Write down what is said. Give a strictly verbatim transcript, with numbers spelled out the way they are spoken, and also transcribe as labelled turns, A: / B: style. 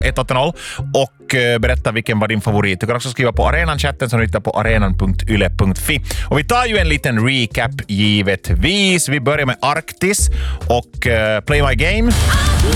A: ett åtta noll och uh, berätta vilken var din favorit. Du kan också skriva på arenan-chatten som du hittar på arenan punkt yle punkt fi. Och vi tar ju en liten recap givetvis. Vi börjar med Arktis och uh, Play My Game.